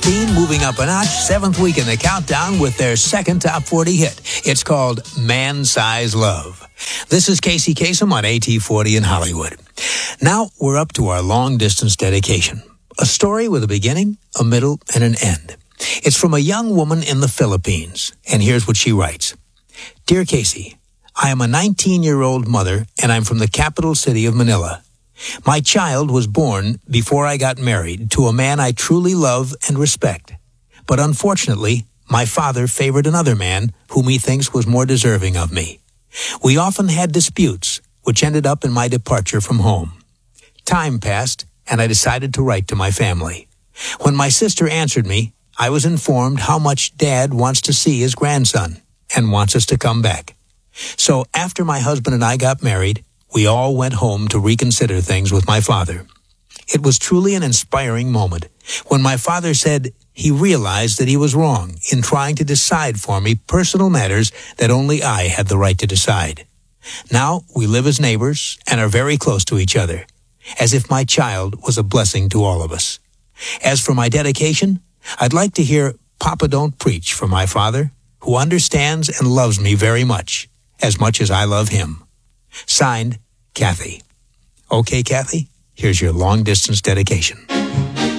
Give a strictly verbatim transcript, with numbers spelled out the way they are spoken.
fifteen, moving up a notch, seventh week in the countdown with their second top forty hit. It's called Man Size Love. This is Casey Kasem on A T forty in Hollywood. Now we're up to our long-distance dedication. A story with a beginning, a middle, and an end. It's from a young woman in the Philippines, and here's what she writes. Dear Casey, I am a nineteen-year-old mother, and I'm from the capital city of Manila. My child was born before I got married to a man I truly love and respect. But unfortunately, my father favored another man whom he thinks was more deserving of me. We often had disputes, which ended up in my departure from home. Time passed, and I decided to write to my family. When my sister answered me, I was informed how much Dad wants to see his grandson and wants us to come back. So after my husband and I got married, we all went home to reconsider things with my father. It was truly an inspiring moment when my father said he realized that he was wrong in trying to decide for me personal matters that only I had the right to decide. Now we live as neighbors and are very close to each other, as if my child was a blessing to all of us. As for my dedication, I'd like to hear Papa Don't Preach from my father, who understands and loves me very much, as much as I love him. Signed, Kathy. Okay, Kathy, here's your long-distance dedication.